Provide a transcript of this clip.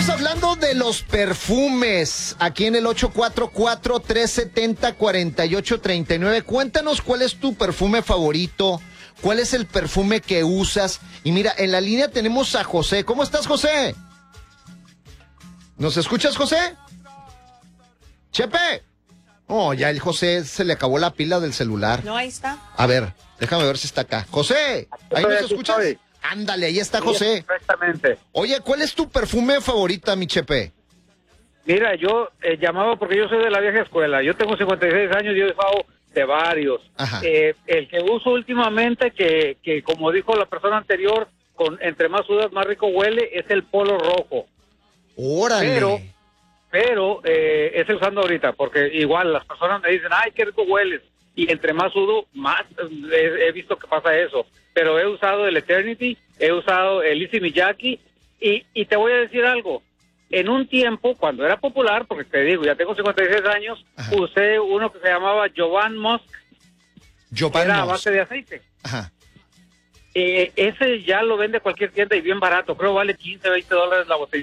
Estamos hablando de los perfumes aquí en el 844-370-4839. Cuéntanos cuál es tu perfume favorito, cuál es el perfume que usas. Y mira, en la línea tenemos a José. ¿Cómo estás, José? ¿Nos escuchas, José? ¡Chepe! Oh, ya el José se le acabó la pila del celular. No, ahí está. A ver, déjame ver si está acá. ¡José! ¿Ahí nos escuchas? Ándale, ahí está José. Perfectamente. Oye, ¿cuál es tu perfume favorita, mi Chepe? Mira, yo llamaba porque yo soy de la vieja escuela. Yo tengo 56 años y yo he usado de varios. El que uso últimamente, que como dijo la persona anterior, entre más sudas, más rico huele, es el Polo Rojo. ¡Órale! Pero estoy usando ahorita, porque igual las personas me dicen, ¡ay, qué rico hueles! Y entre más sudo, más he visto que pasa eso. Pero he usado el Eternity, he usado el Issey Miyake, y te voy a decir algo. En un tiempo, cuando era popular, porque te digo, ya tengo 56 años, usé uno que se llamaba Jovan Musk, era a base de aceite. Ajá. Ese ya lo vende cualquier tienda y bien barato, creo vale $15, $20 la botella.